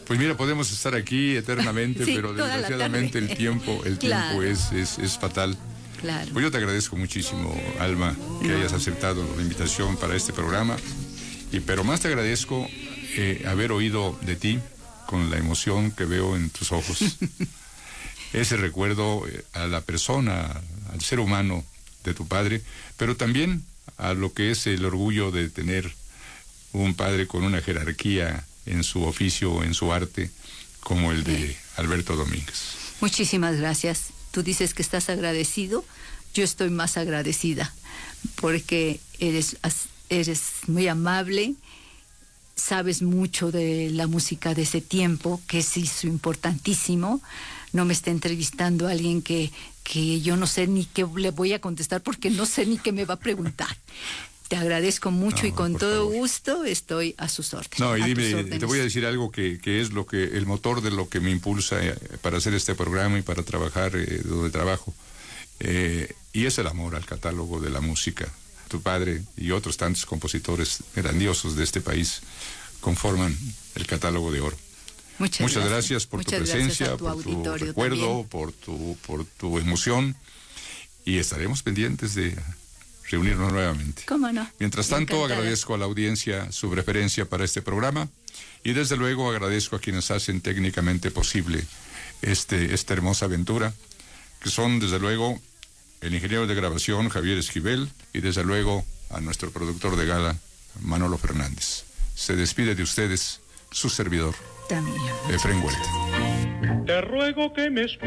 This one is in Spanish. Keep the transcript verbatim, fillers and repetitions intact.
Pues mira, podemos estar aquí eternamente, sí, pero desgraciadamente el tiempo, el claro. tiempo es, es, es fatal. Claro. Pues yo te agradezco muchísimo, Alma, que no. hayas aceptado la invitación para este programa. Y pero más te agradezco eh, haber oído de ti con la emoción que veo en tus ojos. Ese recuerdo a la persona, al ser humano de tu padre, pero también a lo que es el orgullo de tener un padre con una jerarquía en su oficio, en su arte, como el de Alberto Domínguez. Muchísimas gracias. Tú dices que estás agradecido, yo estoy más agradecida, porque eres, eres muy amable, sabes mucho de la música de ese tiempo, que es eso importantísimo. No me está entrevistando a alguien que, que yo no sé ni qué le voy a contestar, porque no sé ni qué me va a preguntar. Te agradezco mucho no, y con todo favor. gusto estoy a sus órdenes. No, y dime, te voy a decir algo que, que es lo que el motor de lo que me impulsa eh, para hacer este programa y para trabajar eh, donde trabajo. Eh, y es el amor al catálogo de la música. Tu padre y otros tantos compositores grandiosos de este país conforman el catálogo de oro. Muchas, Muchas gracias. gracias por Muchas tu presencia, tu por tu recuerdo, también. por tu, por tu emoción. Y estaremos pendientes de reunirnos nuevamente. ¿Cómo no? Mientras tanto, Encantada. agradezco a la audiencia su preferencia para este programa y desde luego agradezco a quienes hacen técnicamente posible este, esta hermosa aventura, que son desde luego el ingeniero de grabación Javier Esquivel y desde luego a nuestro productor de gala Manolo Fernández. Se despide de ustedes su servidor, También. Efraín Huerta. Te ruego que me escuches.